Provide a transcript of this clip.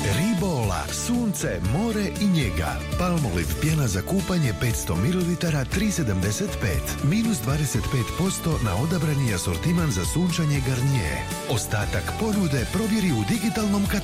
Ribola, sunce, more i njega. Palmolive pjena za kupanje 500 ml 3,75. Minus 25% na odabrani asortiman za sunčanje Garnier. Ostatak ponude provjeri u digitalnom katalogu.